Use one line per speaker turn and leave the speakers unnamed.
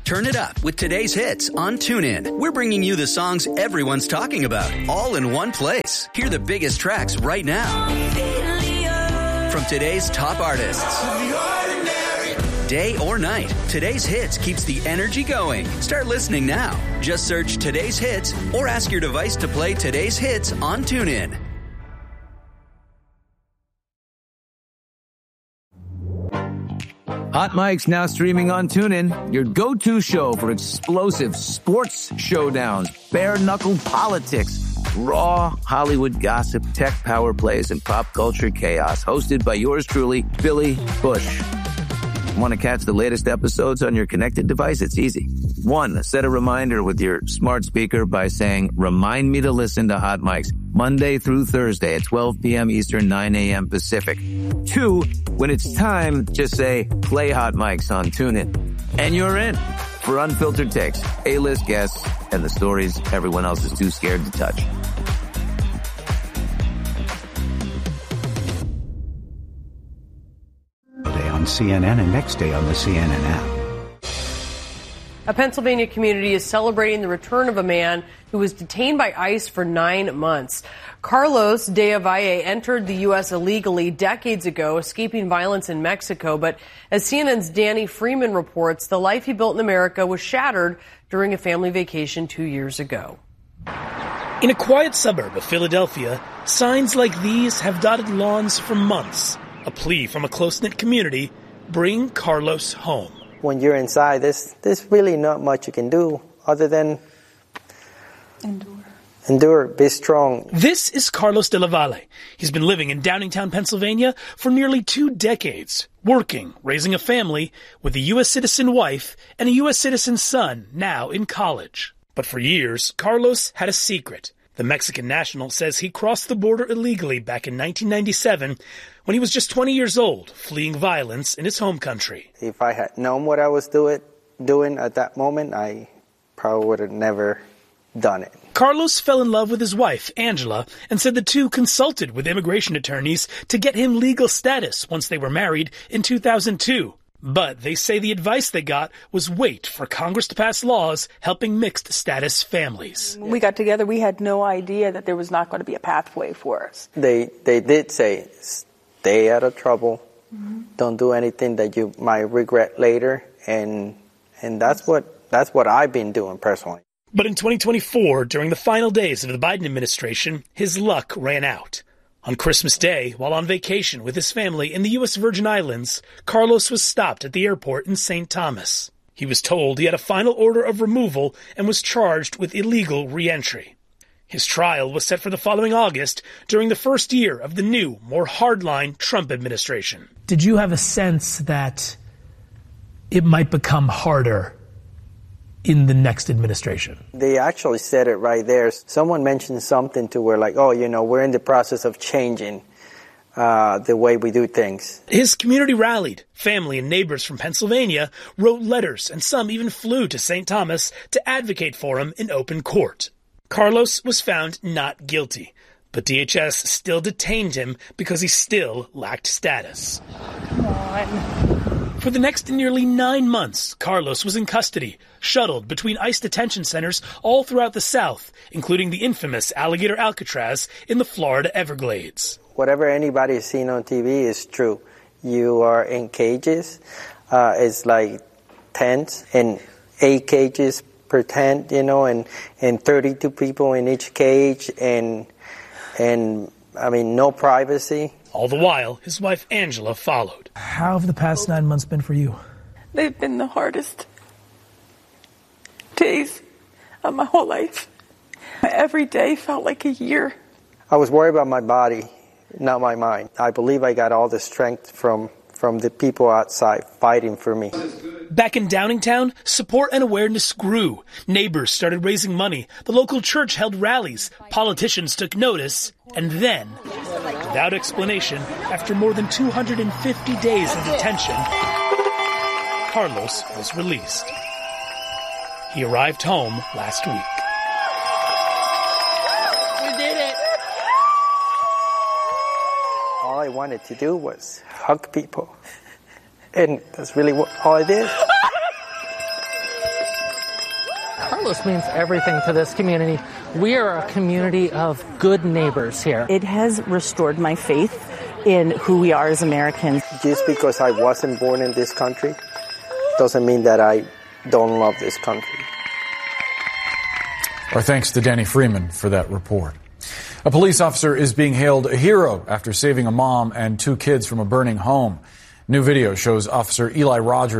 Turn it up with today's hits on TuneIn. We're bringing you the songs everyone's talking about, all in one place. Hear the biggest tracks right now from today's top artists. Day or night, today's hits keeps the energy going. Start listening now. Just search today's hits or ask your device to play today's hits on TuneIn.
Hot Mic's now streaming on TuneIn, your go-to show for explosive sports showdowns, bare-knuckle politics, raw Hollywood gossip, tech power plays, and pop culture chaos. Hosted by yours truly, Billy Bush. Want to catch the latest episodes on your connected device? It's easy. 1, set a reminder with your smart speaker by saying, "Remind me to listen to Hot Mics Monday through Thursday at 12 p.m. Eastern, 9 a.m. Pacific." 2, when it's time, just say, "Play Hot Mics on TuneIn." And you're in for unfiltered takes, A-list guests, and the stories everyone else is too scared to touch.
On CNN and next day on the CNN app.
A Pennsylvania community is celebrating the return of a man who was detained by ICE for 9 months. Carlos de Valle entered the U.S. illegally decades ago, escaping violence in Mexico. But as CNN's Danny Freeman reports, the life he built in America was shattered during a family vacation 2 years ago.
In a quiet suburb of Philadelphia, signs like these have dotted lawns for months. A plea from a close-knit community: bring Carlos home.
When you're inside, there's really not much you can do other than endure, be strong.
This is Carlos de la Valle. He's been living in Downingtown, Pennsylvania for nearly 2 decades, working, raising a family with a U.S. citizen wife and a U.S. citizen son, now in college. But for years, Carlos had a secret. The Mexican national says he crossed the border illegally back in 1997 when he was just 20 years old, fleeing violence in his home country.
If I had known what I was doing at that moment, I probably would have never done it.
Carlos fell in love with his wife, Angela, and said the two consulted with immigration attorneys to get him legal status once they were married in 2002. But they say the advice they got was wait for Congress to pass laws helping mixed status families.
When we got together, we had no idea that there was not going to be a pathway for us.
They did say, stay out of trouble. Mm-hmm. Don't do anything that you might regret later. And that's what I've been doing personally.
But in 2024, during the final days of the Biden administration, his luck ran out. On Christmas Day, while on vacation with his family in the U.S. Virgin Islands, Carlos was stopped at the airport in St. Thomas. He was told he had a final order of removal and was charged with illegal re-entry. His trial was set for the following August during the first year of the new, more hardline Trump administration.
Did you have a sense that it might become harder in the next administration?
They actually said it right there. Someone mentioned something to where like, we're in the process of changing the way we do things.
His community rallied. Family and neighbors from Pennsylvania wrote letters, and some even flew to St. Thomas to advocate for him in open court. Carlos was found not guilty, but DHS still detained him because he still lacked status.
Come on.
For the next nearly 9 months, Carlos was in custody, shuttled between ICE detention centers all throughout the South, including the infamous Alligator Alcatraz in the Florida Everglades.
Whatever anybody has seen on TV is true. You are in cages. It's like tents, and 8 cages per tent, and 32 people in each cage, and no privacy.
All the while, his wife Angela followed.
How have the past 9 months been for you?
They've been the hardest days of my whole life. Every day felt like a year.
I was worried about my body, not my mind. I believe I got all the strength from the people outside fighting for me.
Back in Downingtown, support and awareness grew. Neighbors started raising money. The local church held rallies. Politicians took notice. And then, without explanation, after more than 250 days of detention, Carlos was released. He arrived home last week.
We did it.
All I wanted to do was hug people. And that's really all I did.
Carlos means everything to this community. We are a community of good neighbors here.
It has restored my faith in who we are as Americans.
Just because I wasn't born in this country doesn't mean that I don't love this country.
Our thanks to Danny Freeman for that report. A police officer is being hailed a hero after saving a mom and 2 kids from a burning home. New video shows Officer Eli Rogers